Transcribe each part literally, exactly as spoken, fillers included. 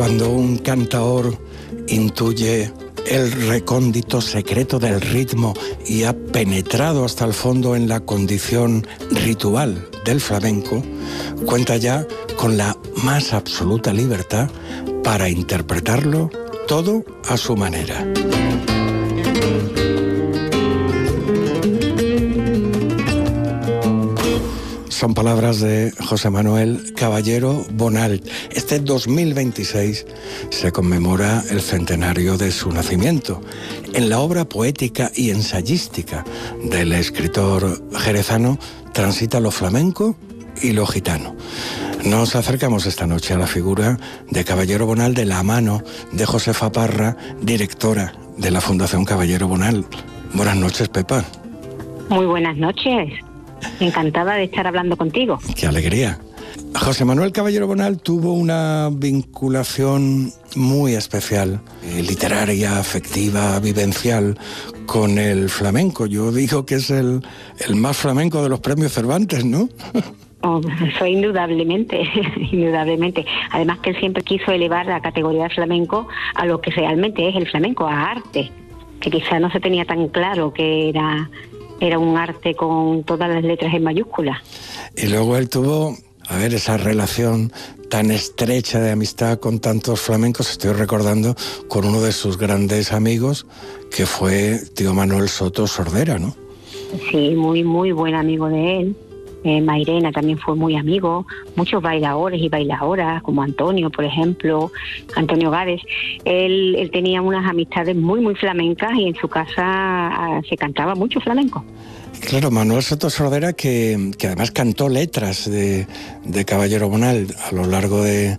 cuando un cantaor intuye el recóndito secreto del ritmo y ha penetrado hasta el fondo en la condición ritual del flamenco, cuenta ya con la más absoluta libertad para interpretarlo todo a su manera. Son palabras de José Manuel Caballero Bonal. Este dos mil veintiséis se conmemora el centenario de su nacimiento. En la obra poética y ensayística del escritor jerezano transita lo flamenco y lo gitano. Nos acercamos esta noche a la figura de Caballero Bonal de la mano de Josefa Parra, directora de la Fundación Caballero Bonal. Buenas noches, Pepa. Muy buenas noches. Encantada de estar hablando contigo. ¡Qué alegría! José Manuel Caballero Bonal tuvo una vinculación muy especial, eh, literaria, afectiva, vivencial, con el flamenco. Yo digo que es el, el más flamenco de los premios Cervantes, ¿no? Oh, eso indudablemente, indudablemente. Además que él siempre quiso elevar la categoría de flamenco a lo que realmente es el flamenco, a arte, que quizá no se tenía tan claro que era... Era un arte con todas las letras en mayúsculas. Y luego él tuvo, a ver, esa relación tan estrecha de amistad con tantos flamencos. Estoy recordando con uno de sus grandes amigos, que fue tío Manuel Soto Sordera, ¿no? Sí, muy, muy buen amigo de él. Eh, Mairena también fue muy amigo. Muchos bailadores y bailadoras, como Antonio, por ejemplo, Antonio Gades. Él, él tenía unas amistades muy, muy flamencas y en su casa ah, se cantaba mucho flamenco. Claro, Manuel Soto Sordera, que, que además cantó letras de, de Caballero Bonal. A lo largo de,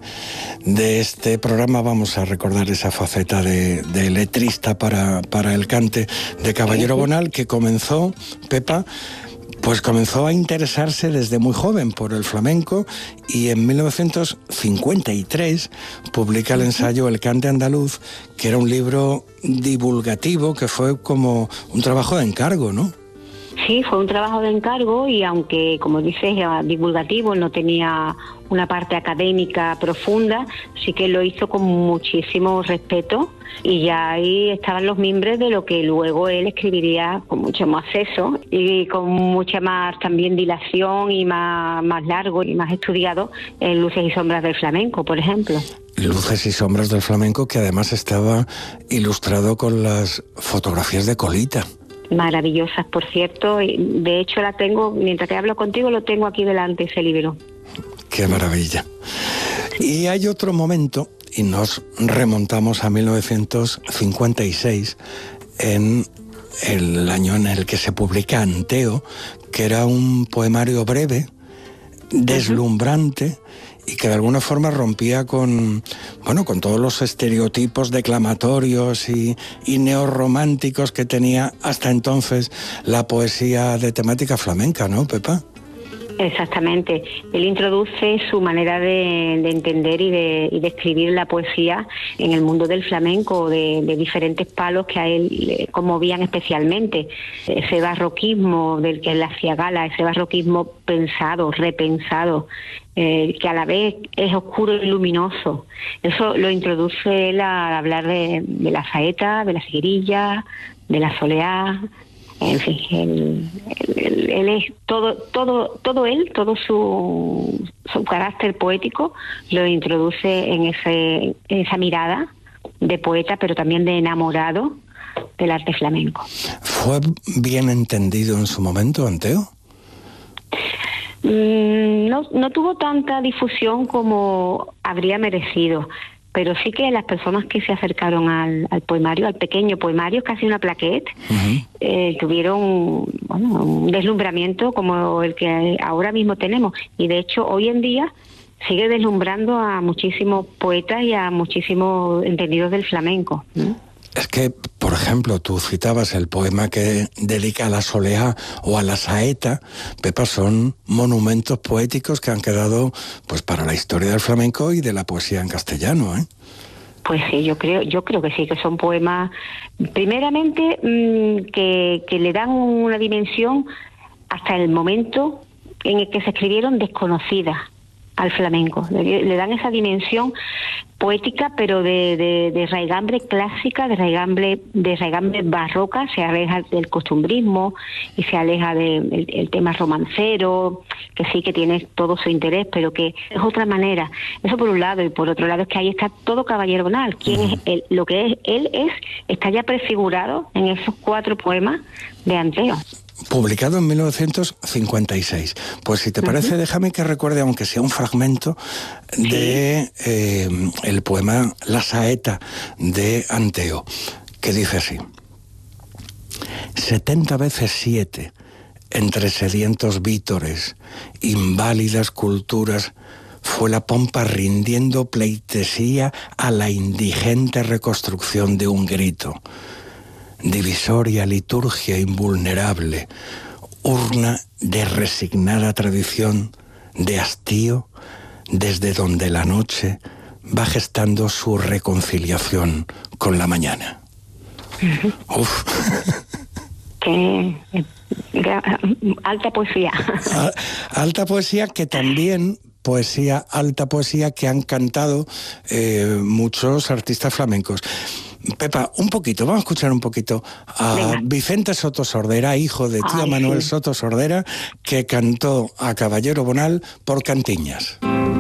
de este programa vamos a recordar esa faceta de, de letrista para, para el cante de Caballero Bonal, que comenzó, Pepa, pues comenzó a interesarse desde muy joven por el flamenco y en mil novecientos cincuenta y tres publica el ensayo El cante andaluz, que era un libro divulgativo, que fue como un trabajo de encargo, ¿no? Sí, fue un trabajo de encargo y aunque, como dices, divulgativo, no tenía una parte académica profunda, sí que lo hizo con muchísimo respeto y ya ahí estaban los mimbres de lo que luego él escribiría con mucho más acceso y con mucha más también dilación y más, más largo y más estudiado en Luces y sombras del flamenco, por ejemplo. Luces y sombras del flamenco, que además estaba ilustrado con las fotografías de Colita. Maravillosas, por cierto. De hecho, la tengo, mientras que hablo contigo, lo tengo aquí delante, ese libro. ¡Qué maravilla! Y hay otro momento, y nos remontamos a mil novecientos cincuenta y seis, en el año en el que se publica Anteo, que era un poemario breve, deslumbrante, y que de alguna forma rompía con, bueno, con todos los estereotipos declamatorios y, y neorrománticos que tenía hasta entonces la poesía de temática flamenca, ¿no, Pepa? Exactamente. Él introduce su manera de, de entender y de, y de escribir la poesía en el mundo del flamenco, de, de diferentes palos que a él le conmovían especialmente. Ese barroquismo del que él hacía gala, ese barroquismo pensado, repensado, eh, que a la vez es oscuro y luminoso. Eso lo introduce él al hablar de, de la saeta, de la seguirilla, de la soleá. En fin, él, él, él es todo, todo, todo él, todo su, su carácter poético lo introduce en ese, esa mirada de poeta, pero también de enamorado del arte flamenco. ¿Fue bien entendido en su momento, Anteo? Mm, no, no tuvo tanta difusión como habría merecido. Pero sí que las personas que se acercaron al, al poemario, al pequeño poemario, casi una plaquette, uh-huh. eh, tuvieron bueno, un deslumbramiento como el que ahora mismo tenemos. Y de hecho, hoy en día sigue deslumbrando a muchísimos poetas y a muchísimos entendidos del flamenco, ¿no? Es que, por ejemplo, tú citabas el poema que dedica a la soleá o a la saeta. Pepa, son monumentos poéticos que han quedado pues para la historia del flamenco y de la poesía en castellano, ¿eh? Pues sí, yo creo, yo creo que sí, que son poemas, primeramente, mmm, que, que le dan una dimensión hasta el momento en el que se escribieron desconocida. al flamenco. Le, le dan esa dimensión poética, pero de, de, de raigambre clásica, de raigambre, de raigambre barroca, se aleja del costumbrismo y se aleja del de, el tema romancero, que sí que tiene todo su interés, pero que es otra manera. Eso por un lado, y por otro lado es que ahí está todo Caballero Bonal. ¿Quién es él? Lo que es él es, está ya prefigurado en esos cuatro poemas de Anteo. Publicado en mil novecientos cincuenta y seis. Pues si te parece, uh-huh. déjame que recuerde, aunque sea un fragmento, sí. de eh, el poema La Saeta de Anteo, que dice así: setenta veces siete, entre sedientos vítores, inválidas culturas, fue la pompa rindiendo pleitesía a la indigente reconstrucción de un grito. Divisoria liturgia invulnerable, urna de resignada tradición, de hastío, desde donde la noche va gestando su reconciliación con la mañana. Uh-huh. Uf. Qué alta poesía. Alta poesía que también... poesía, alta poesía que han cantado eh, muchos artistas flamencos. Pepa, un poquito, vamos a escuchar un poquito a Venga. Vicente Soto Sordera, hijo de tío Ay, Manuel sí. Soto Sordera, que cantó a Caballero Bonal por Cantiñas.